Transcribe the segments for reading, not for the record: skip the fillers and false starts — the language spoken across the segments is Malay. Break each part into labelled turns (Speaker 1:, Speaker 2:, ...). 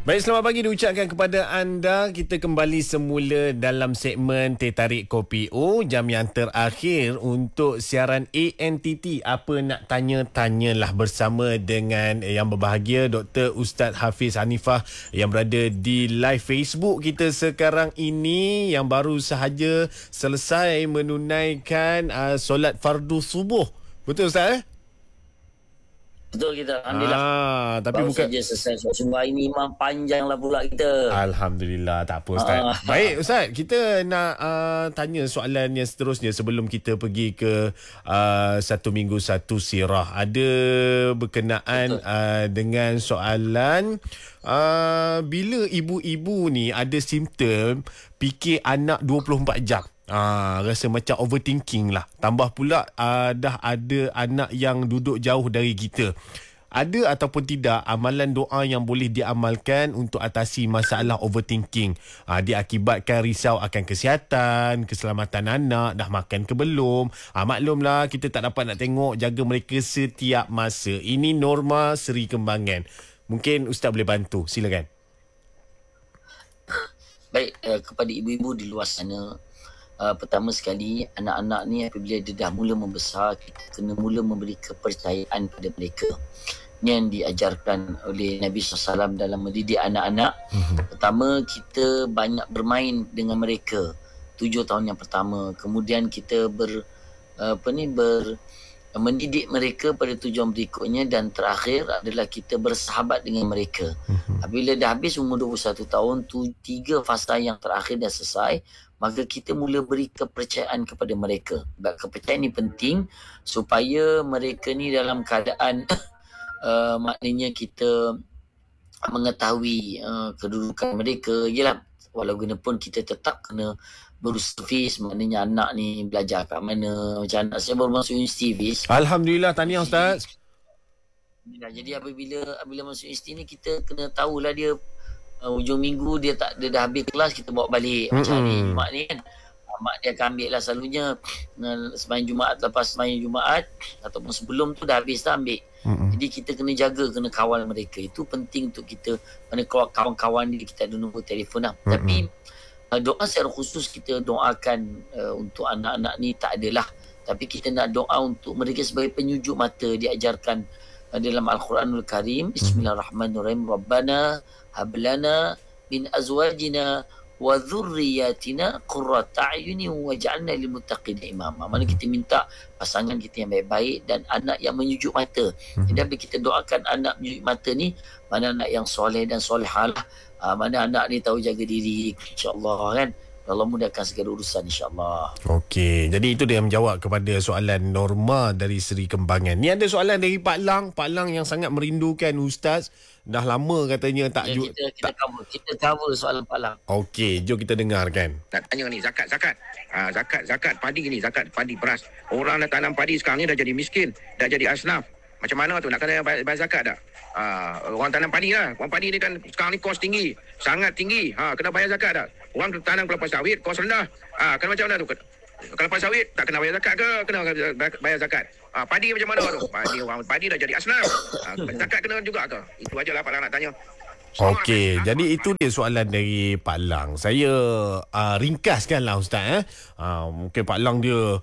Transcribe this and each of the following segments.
Speaker 1: Baik, selamat pagi diucapkan kepada anda. Kita kembali semula dalam segmen Teh Tarik Kopi O, jam yang terakhir untuk siaran ANTT. Apa nak tanya, tanyalah bersama dengan yang berbahagia Dr. Ustaz Hafiz Hanifah yang berada di live Facebook kita sekarang ini, yang baru sahaja selesai menunaikan solat fardu subuh. Betul Ustaz?
Speaker 2: Betul kita, alhamdulillah.
Speaker 1: Tapi
Speaker 2: baru
Speaker 1: bukan
Speaker 2: saja selesai semua ini, memang panjang lah pula kita.
Speaker 1: Alhamdulillah, tak apa Ustaz. Baik Ustaz, kita nak tanya soalan yang seterusnya sebelum kita pergi ke satu minggu satu sirah. Ada berkenaan dengan soalan bila ibu-ibu ni ada simptom fikir anak 24 jam. Rasa macam overthinking lah. Tambah pula dah ada anak yang duduk jauh dari kita. Ada ataupun tidak amalan doa yang boleh diamalkan untuk atasi masalah overthinking? Diakibatkan risau akan kesihatan, keselamatan anak, dah makan ke belum. Maklumlah kita tak dapat nak tengok, jaga mereka setiap masa. Ini Norma Seri Kembangan. Mungkin Ustaz boleh bantu, silakan.
Speaker 2: Baik, kepada ibu-ibu di luar sana, pertama sekali, anak-anak ni apabila dia dah mula membesar, kita kena mula memberi kepercayaan pada mereka. Ini yang diajarkan oleh Nabi SAW dalam mendidik anak-anak. Pertama, kita banyak bermain dengan mereka 7 tahun yang pertama. Kemudian kita mendidik mereka pada tujuan berikutnya, dan terakhir adalah kita bersahabat dengan mereka. Apabila dah habis umur 21 tahun, 3 fasa yang terakhir dah selesai, maka kita mula beri kepercayaan kepada mereka. Kepercayaan ini penting supaya mereka ni dalam keadaan maknanya kita mengetahui kedudukan mereka. Yelah, walaupun kita tetap kena berservis, maknanya anak ni belajar kat mana. Macam anak saya baru masuk universiti.
Speaker 1: Alhamdulillah, tahniah Ustaz.
Speaker 2: Jadi apabila masuk universiti ni, kita kena tahulah dia hujung minggu dia dah habis kelas, kita bawa balik. Macam ni mak ni kan, mak dia akan ambil lah selalunya sembahyang Jumaat, lepas sembahyang Jumaat ataupun sebelum tu dah habis dah ambil. Jadi kita kena jaga, kena kawal mereka. Itu penting untuk kita. Mana kawan-kawan ni kita ada nombor telefon lah. Tapi doa secara khusus kita doakan untuk anak-anak ni tak adalah. Tapi kita nak doa untuk mereka sebagai penyujuk mata. Diajarkan dalam Al-Quranul Karim, Bismillahirrahmanirrahim, Rabbana hablana min azwajina wa dhurriyyatina qurrata a'yunin waj'alna lil muttaqina imama. Mana kita minta pasangan kita yang baik-baik dan anak yang menyujuk mata. Jadi bila kita doakan anak menyujuk mata ni, mana anak yang soleh dan solehah lah. Mana anak ni tahu jaga diri, insya-Allah kan. Allah mudahkan segala urusan, insya-Allah.
Speaker 1: Okey, jadi itu dia menjawab kepada soalan Norma dari Seri Kembangan. Ni ada soalan dari Pak Lang yang sangat merindukan Ustaz. Dah lama katanya tak
Speaker 2: kita cover soalan Pak Lang.
Speaker 1: Okey, jom kita dengarkan.
Speaker 3: Nak tanya ni, zakat. Zakat padi ni, zakat padi beras. Orang dah tanam padi sekarang ni dah jadi miskin, dah jadi asnaf. Macam mana tu nak kena bayar zakat tak? Orang tanam padi lah. Orang padi ni kan sekarang ni kos tinggi, sangat tinggi. Kena bayar zakat tak? Orang tanam kelapa sawit, kos rendah. Kena macam mana tu? Kelapa sawit tak kena bayar zakat ke? Kena bayar zakat. Padi macam mana tu? Orang padi dah jadi asnaf. Zakat kena juga ke? Itu ajalah Pak Lang nak tanya.
Speaker 1: Okey, jadi itu dia soalan dari Pak Lang. Saya ringkaskanlah Ustaz. Mungkin Pak Lang dia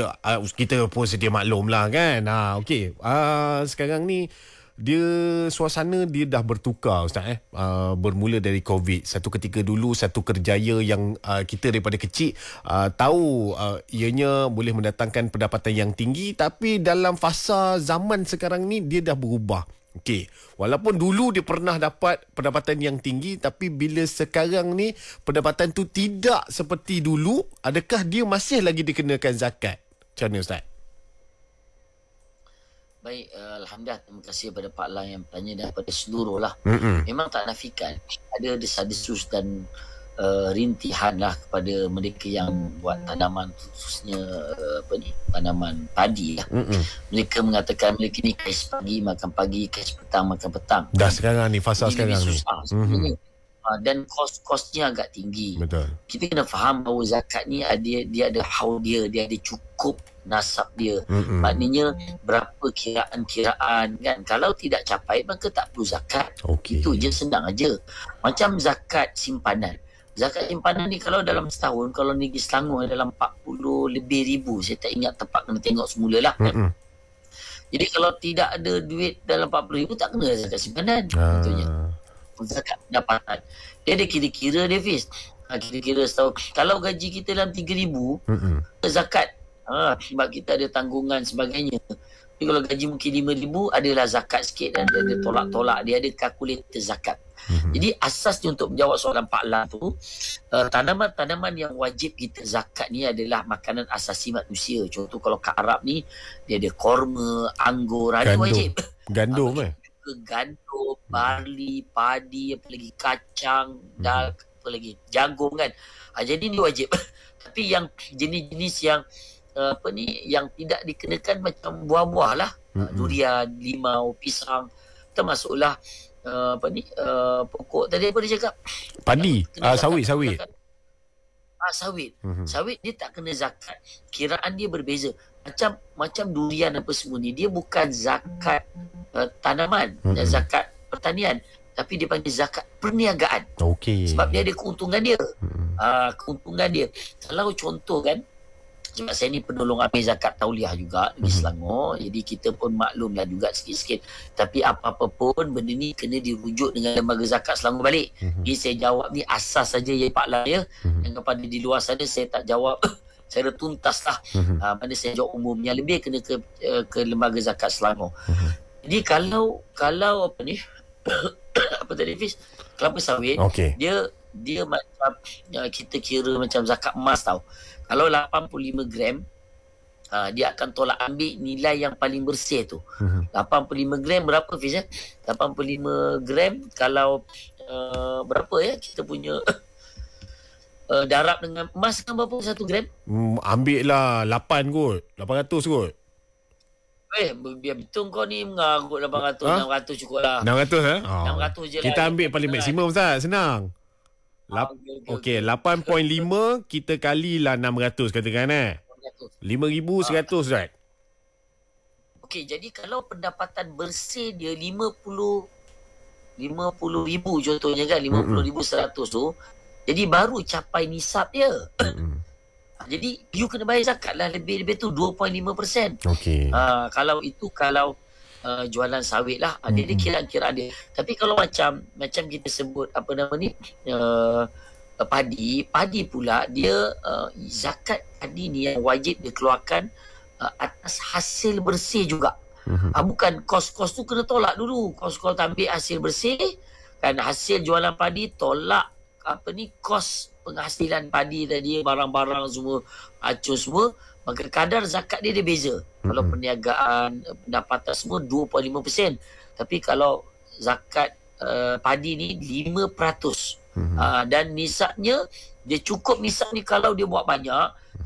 Speaker 1: kita pun sedia maklum lah kan. Okey, sekarang ni dia suasana dia dah bertukar Ustaz. Bermula dari COVID. Satu ketika dulu satu kerjaya yang kita daripada kecil tahu ianya boleh mendatangkan pendapatan yang tinggi, tapi dalam fasa zaman sekarang ni dia dah berubah. Okey, walaupun dulu dia pernah dapat pendapatan yang tinggi, tapi bila sekarang ni pendapatan tu tidak seperti dulu, adakah dia masih lagi dikenakan zakat? Macam mana Ustaz?
Speaker 2: Baik, alhamdulillah, terima kasih kepada Pak Lang yang bertanya daripada seluruh lah. Memang tak nafikan ada desas-desus dan rintihan lah kepada mereka yang buat tanaman, khususnya tanaman padi lah. Mereka mengatakan mereka ni kais pagi makan pagi, kais petang makan petang.
Speaker 1: Dah sekarang ni, fasa
Speaker 2: ini
Speaker 1: sekarang ni.
Speaker 2: Susah sebenarnya. Dan kos-kosnya agak tinggi.
Speaker 1: Betul.
Speaker 2: Kita kena faham bahawa zakat ni dia ada haul dia ada cukup nasab dia. Maknanya berapa kiraan kan. Kalau tidak capai maka tak perlu zakat. Itu je, senang aja. Macam zakat simpanan. Zakat simpanan ni kalau dalam setahun, kalau negeri Selangor dalam 40 lebih ribu, saya tak ingat tepat, kena tengok semula lah. Jadi kalau tidak ada duit dalam 40 ribu, tak kena zakat simpanan. Contohnya zakat pendapatan. Dia ada kira-kira dia, Fiz. Kira-kira setahun. Kalau gaji kita dalam 3,000, zakat. Sebab kita ada tanggungan sebagainya. Tapi kalau gaji mungkin 5,000, adalah zakat sikit dan dia ada tolak-tolak. Dia ada kalkulator zakat. Jadi asasnya untuk menjawab soalan Pak Lang tu, tanaman-tanaman yang wajib kita zakat ni adalah makanan asasi manusia. Contoh kalau kat Arab ni, dia ada korma, anggur, ada wajib.
Speaker 1: Gandum
Speaker 2: gandum, barley, padi, apa lagi, kacang, dal, apa lagi, jagung kan. Jadi ni wajib. Tapi yang jenis-jenis yang yang tidak dikenakan macam buah-buah lah, durian, limau, pisang, termasuklah pokok tadi apa dia cakap?
Speaker 1: Padi, sawit.
Speaker 2: Sawit. Sawit dia tak kena zakat. Kiraan dia berbeza. Macam durian apa semua ni, dia bukan zakat tanaman dan zakat pertanian, tapi dia panggil zakat perniagaan. Sebab dia ada keuntungan dia. Keuntungan dia. Kalau contoh kan, sebab saya ni penolong amil zakat tauliah juga di Selangor, jadi kita pun maklumlah juga sikit-sikit. Tapi apa-apa pun benda ni kena dirujuk dengan lembaga zakat Selangor balik. Ni saya jawab ni asas saja ya Pak Lang ya. Yang kepada di luar sana saya tak jawab saya dah tuntas lah. Mana saya jawab umumnya, lebih kena ke lembaga zakat Selangor. Jadi kalau apa ni apa tadi Fiz, kelapa sawit, dia macam kita kira macam zakat emas tau. Kalau 85 gram, dia akan tolak ambil nilai yang paling bersih tu. 85 gram berapa Fiz 85 gram kalau berapa ya kita punya darab dengan emas kan berapa 1 gram?
Speaker 1: Ambil lah 8 kot, 800 kot.
Speaker 2: Biar betul kau ni mengarut 800, 600 cukup lah.
Speaker 1: 600
Speaker 2: 600 je
Speaker 1: kita
Speaker 2: lah.
Speaker 1: ambil paling maksimum Ustaz, senang. 8.5 kita kalilah 600 katakan 5,100 Ustaz.
Speaker 2: Okey, jadi kalau pendapatan bersih dia 50,000 contohnya kan, 50,100 tu, jadi baru capai nisab dia. Jadi you kena bayar zakat lah lebih tu 2.5%. Kalau jualan sawit lah, dia kiraan-kiraan dia. Tapi kalau macam kita sebut apa nama ni, padi pula dia zakat padi ni yang wajib dikeluarkan atas hasil bersih juga. Bukan kos-kos tu kena tolak dulu. Kos-kos ambil hasil bersih kan, hasil jualan padi tolak kos penghasilan padi tadi, barang-barang semua acur semua, maka kadar zakat dia beza. Kalau perniagaan, pendapatan semua 2.5%. Tapi kalau zakat padi ni 5%. Dan nisabnya, dia cukup nisab ni kalau dia buat banyak,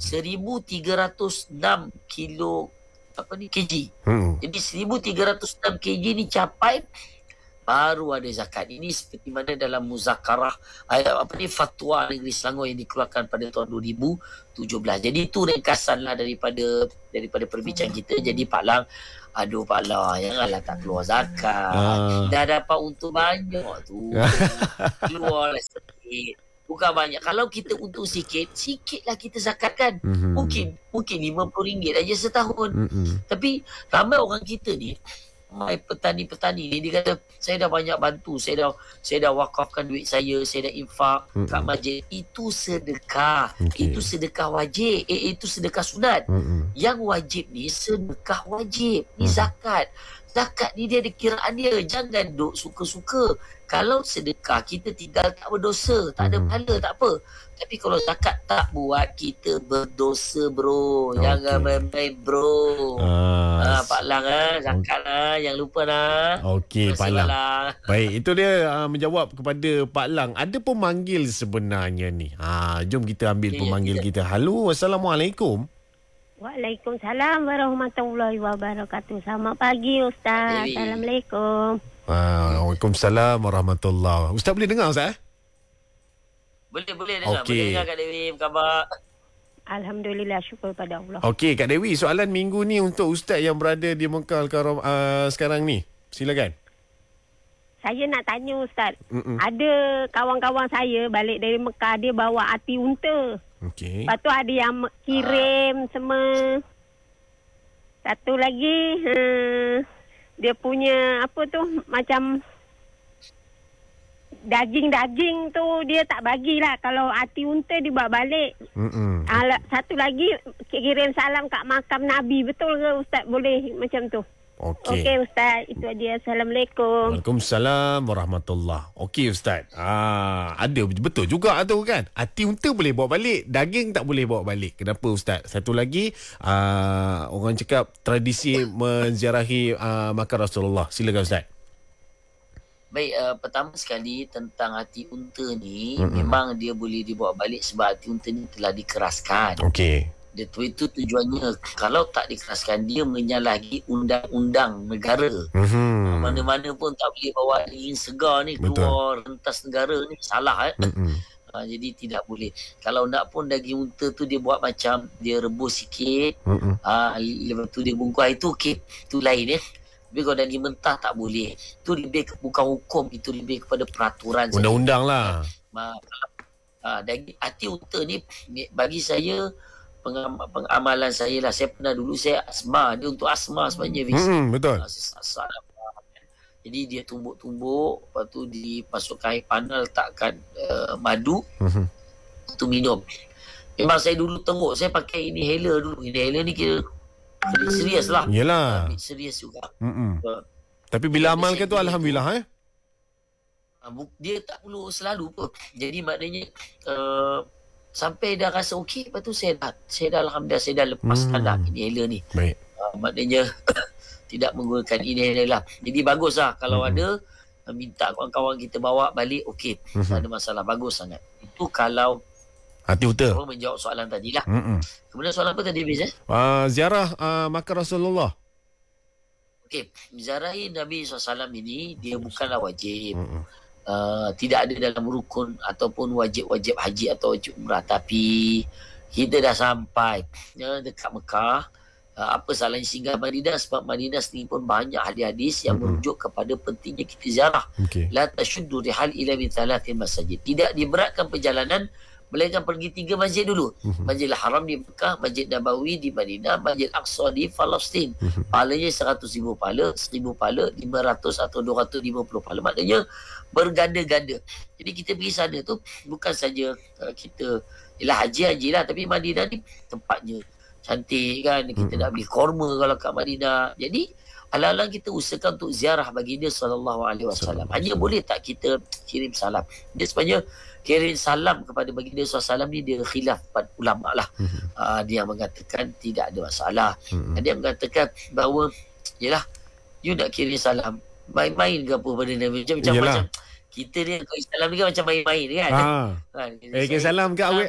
Speaker 2: 1,306 kilo kg. Jadi 1,306 kg ni capai, baru ada zakat. Ini seperti mana dalam muzakarah fatwa negeri Selangor yang dikeluarkan pada tahun 2017. Jadi itu ringkasan lah daripada perbincangan kita. Jadi Pak Lang, Pak Lang, janganlah tak keluar zakat. Dah dapat untung banyak tu. Keluarlah sikit. Bukan banyak. Kalau kita untung sikit lah kita zakatkan. Mungkin RM50 aja setahun. Tapi ramai orang kita ni, petani-petani ni, dia kata saya dah banyak bantu, saya dah wakafkan duit saya dah infak kat masjid. Itu sedekah. Itu sedekah wajib. Itu sedekah sunat. Yang wajib ni sedekah wajib. Ni zakat. Zakat ni dia ada kiraan dia. Jangan duk suka-suka. Kalau sedekah kita tinggal tak berdosa, tak ada pahala, tak apa. Tapi kalau zakat tak buat, kita berdosa bro. Jangan main-main bro. Pak Lang zakat lah, jangan lupa lah.
Speaker 1: Okey Pak Lang. Baik, itu dia menjawab kepada Pak Lang. Ada pemanggil sebenarnya ni. Jom kita ambil pemanggil kita. Halo, Assalamualaikum.
Speaker 4: Waalaikumsalam warahmatullahi wabarakatuh. Selamat pagi Ustaz. Assalamualaikum.
Speaker 1: Waalaikumsalam warahmatullahi. Ustaz boleh dengar Ustaz?
Speaker 2: Boleh dengar.
Speaker 1: Okey.
Speaker 2: Boleh dengar Kak Dewi. Apa khabar?
Speaker 4: Alhamdulillah, syukur pada Allah.
Speaker 1: Okey, Kak Dewi, soalan minggu ni untuk ustaz yang berada di Mekah sekarang ni. Silakan.
Speaker 4: Saya nak tanya Ustaz. Ada kawan-kawan saya balik dari Mekah, dia bawa hati unta.
Speaker 1: Okey.
Speaker 4: Lepas tu ada yang kirim semua. Satu lagi, dia punya apa tu, macam daging-daging tu dia tak bagilah. Kalau hati unta dia bawa balik. Satu lagi kirim salam kat makam Nabi. Betul ke Ustaz? Boleh macam tu?
Speaker 1: Okey.
Speaker 4: Okey Ustaz, itu aja. Assalamualaikum.
Speaker 1: Waalaikumsalam warahmatullahi. Okey Ustaz. Ada betul juga tu kan. Hati unta boleh bawa balik, daging tak boleh bawa balik. Kenapa Ustaz? Satu lagi orang cakap tradisi menziarahi makam Rasulullah. Silakan Ustaz.
Speaker 2: Baik, pertama sekali tentang hati unta ni, memang dia boleh dibawa balik sebab hati unta ni telah dikeraskan.
Speaker 1: Okey.
Speaker 2: Itu tujuannya. Kalau tak dikeraskan, dia menyalahi undang-undang negara. Mana-mana pun tak boleh bawa daging segar ni keluar rentas negara ni. Salah jadi tidak boleh. Kalau nak pun daging unta tu dia buat macam dia rebus sikit, lepas tu dia bungkus, itu okey, itu lain Tapi kalau daging mentah tak boleh. Itu lebih bukan hukum, itu lebih kepada peraturan
Speaker 1: undang-undang lah.
Speaker 2: Daging hati unta ni bagi saya, pengamalan saya lah. Saya pernah dulu saya asma. Dia untuk asma sebenarnya.
Speaker 1: Betul.
Speaker 2: Jadi dia tumbuk-tumbuk, lepas tu dimasukkan air panas, letakkan madu, tu minum. Memang saya dulu tengok, saya pakai inhaler dulu. Inhaler ni kira serius lah.
Speaker 1: Yelah.
Speaker 2: Serius juga.
Speaker 1: Tapi bila amalkan tu alhamdulillah
Speaker 2: Dia tak perlu selalu pun. Jadi maknanya sampai dah rasa okey, lepas tu saya dah alhamdulillah saya dah lepaskan dah inhaler ni.
Speaker 1: Baik.
Speaker 2: Maknanya tidak menggunakan inhaler lah. Jadi bagus lah kalau ada minta kawan-kawan kita bawa balik, okey, tak ada masalah, bagus sangat. Itu kalau
Speaker 1: hati unta.
Speaker 2: Orang menjawab soalan tadi lah. Kemudian soalan apa tadi Fiz?
Speaker 1: Ziarah makam Rasulullah.
Speaker 2: Okey, ziarahi Nabi SAW ini dia bukanlah wajib. Tidak ada dalam rukun ataupun wajib haji atau wajib umrah. Tapi kita dah sampai dekat Mekah. Apa salahnya singgah Madinah? Sebab Madinah sendiri pun banyak hadis-hadis yang merujuk kepada pentingnya kita ziarah. La tashuddu rihal ila min thalathin masajid. Tidak diberatkan perjalanan melainkan pergi 3 masjid dulu. Masjidil Haram di Mekah, Masjid Nabawi di Madinah, Masjid Aqsa di Palestin. Pahalanya 100,000 pahala, 1,000 pahala, 500 atau 250 pahala. Maknanya berganda-ganda. Jadi kita pergi sana tu bukan saja kita haji lah, tapi Madinah ni tempatnya cantik kan. Kita nak beli korma kalau kat Madinah. Jadi alang-alang kita usahakan untuk ziarah baginda SAW. Hanya boleh tak kita kirim salam. Dia sebenarnya kirim salam kepada baginda SAW ni dia khilaf pada ulama lah. Dia mengatakan tidak ada masalah. Ada yang mengatakan bahawa yelah, you nak kirim salam main-main ke apa pada Nabi, macam kita ni kalau salam ni kan macam main-main kan.
Speaker 1: Kirim salam ke awak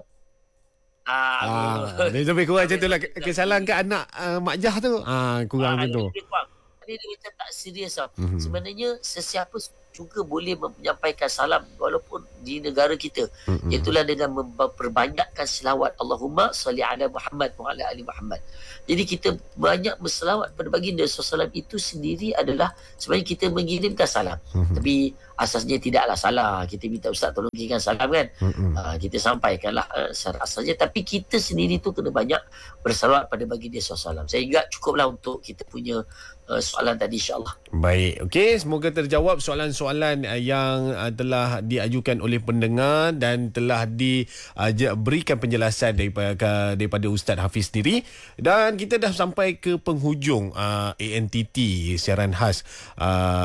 Speaker 1: dia lebih kurang macam tu lah. Kirim salam ke anak Mak Jah tu kurang macam tu.
Speaker 2: Dia macam tak serius lah. Sebenarnya sesiapa juga boleh menyampaikan salam walaupun di negara kita. Itulah dengan memperbanyakkan selawat Allahumma salli ala Muhammad wa ala ali Muhammad. Jadi kita banyak berselawat pada baginda SAW itu sendiri adalah sebenarnya kita mengirimkan salam. Tapi asasnya tidaklah salah. Kita minta ustaz tolong kirimkan salam kan. Kita sampaikanlah secara asasnya. Tapi kita sendiri tu kena banyak berselawat pada baginda SAW. Saya ingat cukuplah untuk kita punya soalan tadi insyaAllah.
Speaker 1: Baik, okey, semoga terjawab soalan-soalan yang telah diajukan oleh pendengar dan telah diberikan penjelasan daripada Ustaz Hafiz sendiri. Dan kita dah sampai ke penghujung ANTT siaran khas